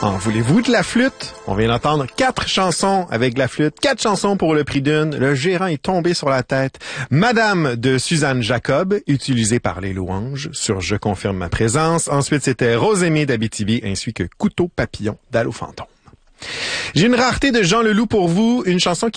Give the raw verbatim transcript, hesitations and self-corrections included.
En voulez-vous de la flûte? On vient d'entendre quatre chansons avec de la flûte, quatre chansons pour le prix d'une. Le gérant est tombé sur la tête. Madame de Suzanne Jacob, utilisée par les louanges sur Je confirme ma présence. Ensuite, c'était Rosémie d'Abitibi ainsi que Couteau papillon d'Allo Fantôme. J'ai une rareté de Jean Leloup pour vous, une chanson qui